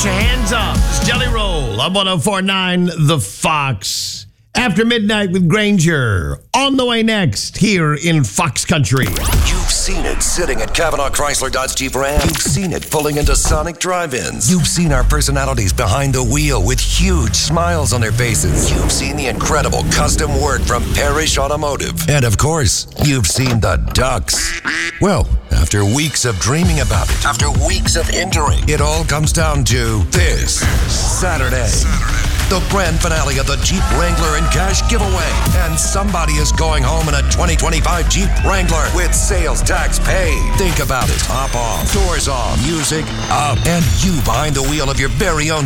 your hands up. It's Jelly Roll on 104.9 The Fox. After Midnight with Granger. On the way next here in Fox Country. You've seen it sitting at Kavanaugh Chrysler Dodge Jeep Ram. You've seen it pulling into Sonic drive-ins. You've seen our personalities behind the wheel with huge smiles on their faces. You've seen the incredible custom work from Parrish Automotive. And of course, you've seen the ducks. Well, after weeks of dreaming about it, after weeks of entering, it all comes down to this Saturday. The grand finale of the Jeep Wrangler and cash giveaway. And somebody is going home in a 2025 Jeep Wrangler with sales tax paid. Think about it. Top off, doors off, music up, and you behind the wheel of your very own